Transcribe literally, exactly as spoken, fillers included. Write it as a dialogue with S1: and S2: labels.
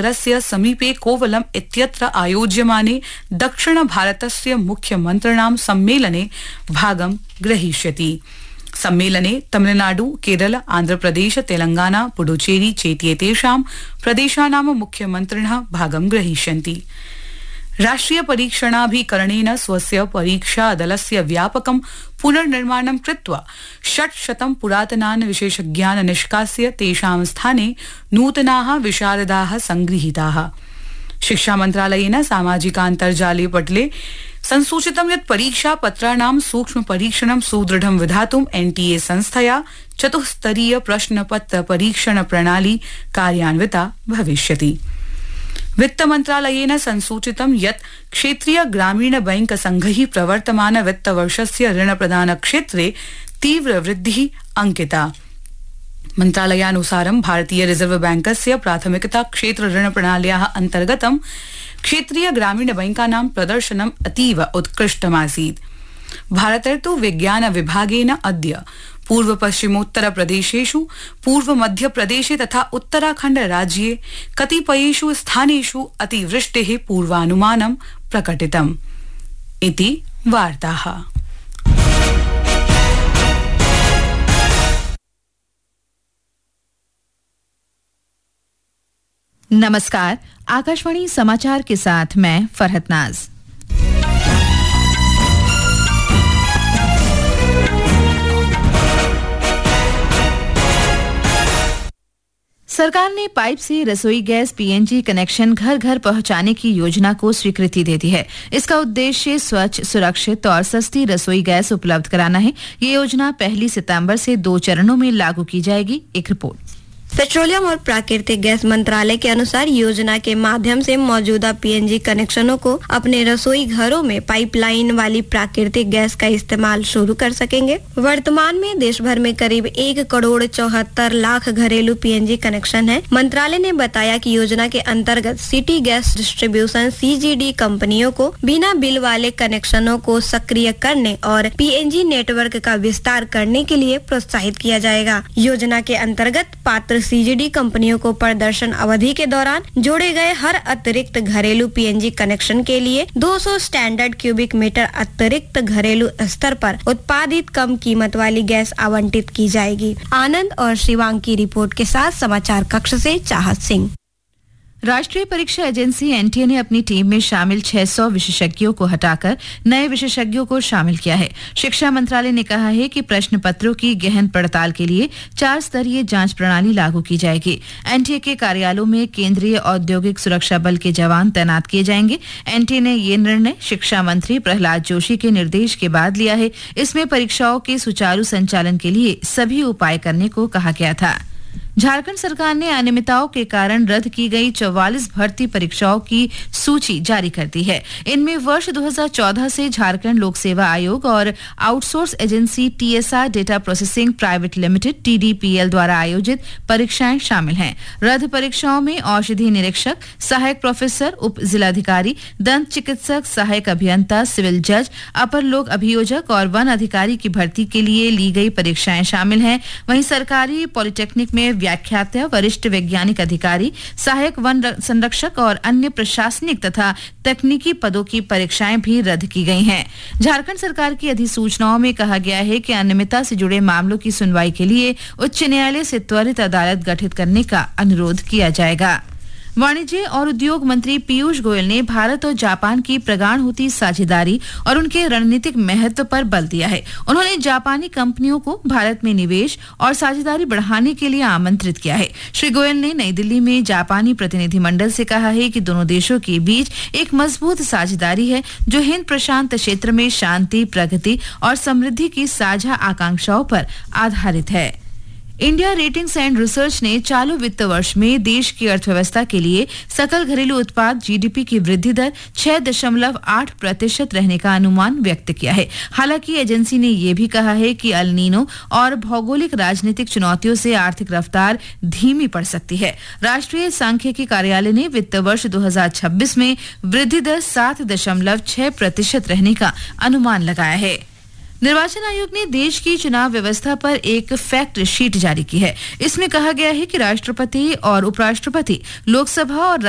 S1: नगरस्य समीपे कोवलम इत्यत्र आयोज्यमाने दक्षिण भारतस्य मुख्यमन्त्रिणां सम्मेलने भागं ग्रहीष्यति। सम्मेलने तमिलनाडु, केरल, आन्ध्रप्रदेश, तेलंगाना, पुडुचेरी चेत्येतेषां प्रदेशानां मुख्यमन्त्रिणः भागं ग्रहीष्यन्ति। राष्ट्रिय परीक्षणाभिकरणेन स्वस्य परीक्षा दलस्य व्यापकं पुनर्निर्माणं कृत्वा षट्शतं पुरातनान् विशेषज्ञान् निष्कास्य तेषां स्थाने नूतनाः विशारदाः संगृहीताः। शिक्षा मन्त्रालयेन सामाजिकान्तर्जालीय पटले संसूचितं यत् परीक्षा पत्राणां सूक्ष्म परीक्षणं सुदृढं विधातुं एनटीए संस्थया चतुस्तरीय प्रश्नपत्र परीक्षण प्रणाली कार्यान्विता भविष्यति। वित्त मन्त्रालयेन संसूचितं यत् क्षेत्रीय ग्रामीण बैंक संघैः प्रवर्तमान वित्तवर्षस्य ऋण प्रदान क्षेत्रे तीव्र वृद्धिः अंकिता। मन्त्रालयानुसारं भारतीय रिजर्व बैंकस्य प्राथमिकता क्षेत्र ऋण प्रणाल्याः अन्तर्गतं क्षेत्रीय ग्रामीण बैंकानां प्रदर्शनम् अतीव उत्कृष्टमासीत्। भारतेर्तु विज्ञान विभागेन अद्य पूर्व पश्चिमोत्तर प्रदेशेषु, पूर्व मध्य प्रदेशे तथा उत्तराखण्ड राज्ये कतिपयेषु स्थानेषु अतिवृष्टेः पूर्वानुमानं प्रकटितम्। इति वार्ताः।
S2: नमस्कार, आकाशवाणी समाचार के साथ मैं फरहत नाज। सरकार ने पाइप से रसोई गैस पीएनजी कनेक्शन घर घर पहुंचाने की योजना को स्वीकृति दे दी है। इसका उद्देश्य स्वच्छ, सुरक्षित और सस्ती रसोई गैस उपलब्ध कराना है। ये योजना पहली सितंबर से दो चरणों में लागू की जाएगी। एक रिपोर्ट।
S3: पेट्रोलियम और प्राकृतिक गैस मंत्रालय के अनुसार योजना के माध्यम से मौजूदा पीएनजी कनेक्शनों को अपने रसोई घरों में पाइपलाइन वाली प्राकृतिक गैस का इस्तेमाल शुरू कर सकेंगे। वर्तमान में देश भर में करीब एक करोड़ चौहत्तर लाख घरेलू पीएनजी कनेक्शन है। मंत्रालय ने बताया कि योजना के अंतर्गत सिटी गैस डिस्ट्रीब्यूशन सीजीडी कंपनियों को बिना बिल वाले कनेक्शनों को सक्रिय करने और पीएनजी नेटवर्क का विस्तार करने के लिए प्रोत्साहित किया जाएगा। योजना के अंतर्गत पात्र सीजीडी कंपनियों को प्रदर्शन अवधि के दौरान जोड़े गए हर अतिरिक्त घरेलू पीएनजी कनेक्शन के लिए दो सौ स्टैंडर्ड क्यूबिक मीटर अतिरिक्त घरेलू स्तर पर उत्पादित कम कीमत वाली गैस आवंटित की जाएगी। आनंद और शिवांग की रिपोर्ट के साथ समाचार कक्ष से चाहत सिंह।
S2: राष्ट्रीय परीक्षा एजेंसी एनटीए ने अपनी टीम में शामिल छह सौ विशेषज्ञों को हटाकर नए विशेषज्ञों को शामिल किया है। शिक्षा मंत्रालय ने कहा है कि प्रश्न पत्रों की गहन पड़ताल के लिए चार स्तरीय जांच प्रणाली लागू की जाएगी। एनटीए के कार्यालयों में केंद्रीय औद्योगिक सुरक्षा बल के जवान तैनात किए जाएंगे। एनटीए ने ये निर्णय शिक्षा मंत्री प्रहलाद जोशी के निर्देश के बाद लिया है। इसमें परीक्षाओं के सुचारू संचालन के लिए सभी उपाय करने को कहा गया था। झारखंड सरकार ने अनियमितताओं के कारण रद्द की गई चौवालीस भर्ती परीक्षाओं की सूची जारी कर दी है। इनमें वर्ष दो हज़ार चौदह से झारखंड लोक सेवा आयोग और outsource agency TSR data processing private limited TDPL द्वारा आयोजित परीक्षाएं शामिल हैं। रद्द परीक्षाओं में औषधि निरीक्षक, सहायक प्रोफेसर, उप जिलाधिकारी, दंत चिकित्सक, सहायक अभियंता, सिविल जज, अपर लोक अभियोजक और वन अधिकारी की भर्ती के लिए ली गई परीक्षाएं शामिल हैं। वहीं सरकारी पॉलिटेक्निक में व्याख्याता, वरिष्ठ वैज्ञानिक अधिकारी, सहायक वन संरक्षक और अन्य प्रशासनिक तथा तकनीकी पदों की परीक्षाएं भी रद्द की गई हैं। झारखंड सरकार की अधिसूचनाओं में कहा गया है कि अनियमितता से जुड़े मामलों की सुनवाई के लिए उच्च न्यायालय से त्वरित अदालत गठित करने का अनुरोध किया जाएगा। वाणिज्य और उद्योग मंत्री पीयूष गोयल ने भारत और जापान की प्रगाढ़ साझेदारी और उनके रणनीतिक महत्व पर बल दिया है। उन्होंने जापानी कंपनियों को भारत में निवेश और साझेदारी बढ़ाने के लिए आमंत्रित किया है। श्री गोयल ने नई दिल्ली में जापानी प्रतिनिधिमंडल से कहा है कि दोनों देशों के बीच एक मजबूत साझेदारी है जो हिंद प्रशांत क्षेत्र में शांति, प्रगति और समृद्धि की साझा आकांक्षाओं पर आधारित है। इंडिया रेटिंग्स एंड रिसर्च ने चालू वित्त वर्ष में देश की अर्थव्यवस्था के लिए सकल घरेलू उत्पाद जीडीपी की वृद्धि दर छह दशमलव आठ प्रतिशत रहने का अनुमान व्यक्त किया है। हालांकि एजेंसी ने यह भी कहा है कि अल नीनो और भौगोलिक राजनीतिक चुनौतियों से आर्थिक रफ्तार धीमी पड़ सकती है। राष्ट्रीय सांख्यिकी कार्यालय ने वित्त वर्ष दो हज़ार छब्बीस में वृद्धि दर सात दशमलव छह प्रतिशत रहने का अनुमान लगाया है। निर्वाचन आयोग ने देश की चुनाव व्यवस्था पर एक फैक्ट शीट जारी की है। इसमें कहा गया है कि राष्ट्रपति और उपराष्ट्रपति, लोकसभा और